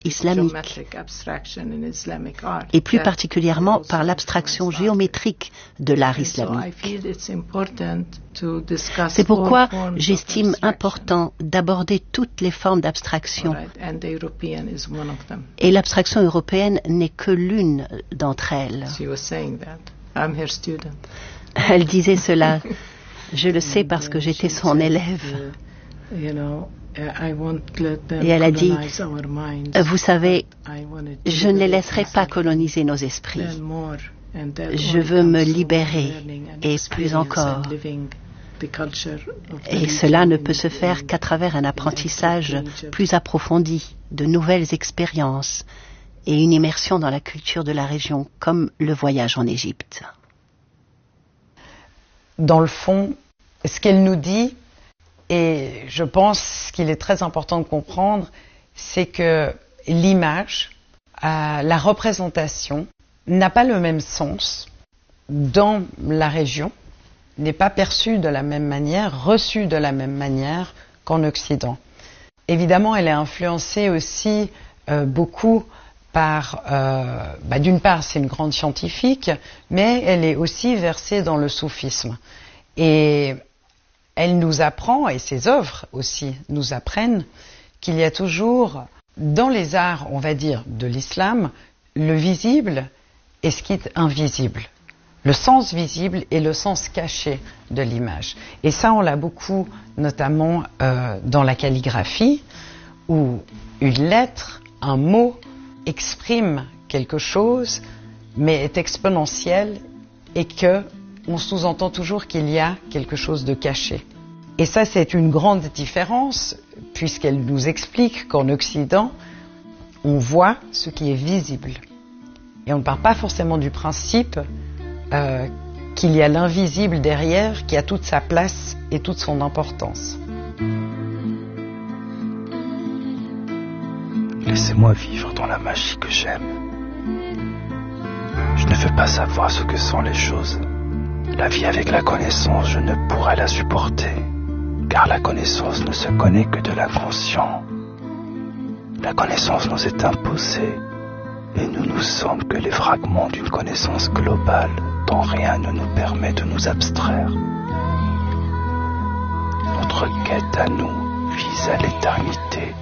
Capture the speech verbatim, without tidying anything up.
islamique, et plus particulièrement par l'abstraction géométrique de l'art islamique. C'est pourquoi j'estime important d'aborder toutes les formes d'abstraction, et l'abstraction européenne n'est que l'une d'entre elles. Elle disait cela, je le sais parce que j'étais son élève. Et elle a dit, vous savez, je ne les laisserai pas coloniser nos esprits. Je veux me libérer, et plus encore. Et cela ne peut se faire qu'à travers un apprentissage plus approfondi, de nouvelles expériences, et une immersion dans la culture de la région, comme le voyage en Égypte. Dans le fond, ce qu'elle nous dit, et je pense qu'il est très important de comprendre, c'est que l'image, euh, la représentation, n'a pas le même sens dans la région, n'est pas perçue de la même manière, reçue de la même manière qu'en Occident. Évidemment, elle est influencée aussi euh, beaucoup par, euh, bah, d'une part, c'est une grande scientifique, mais elle est aussi versée dans le soufisme. Et elle nous apprend, et ses œuvres aussi nous apprennent, qu'il y a toujours, dans les arts, on va dire, de l'islam, le visible et ce qui est invisible. Le sens visible et le sens caché de l'image. Et ça, on l'a beaucoup, notamment euh, dans la calligraphie, où une lettre, un mot, exprime quelque chose, mais est exponentiel et que on sous-entend toujours qu'il y a quelque chose de caché. Et ça, c'est une grande différence, puisqu'elle nous explique qu'en Occident, on voit ce qui est visible. Et on ne part pas forcément du principe euh, qu'il y a l'invisible derrière, qui a toute sa place et toute son importance. Laissez-moi vivre dans la magie que j'aime. Je ne veux pas savoir ce que sont les choses. La vie avec la connaissance, je ne pourrais la supporter, car la connaissance ne se connaît que de l'inconscient. La connaissance nous est imposée, et nous ne sommes que les fragments d'une connaissance globale dont rien ne nous permet de nous abstraire. Notre quête à nous vise à l'éternité,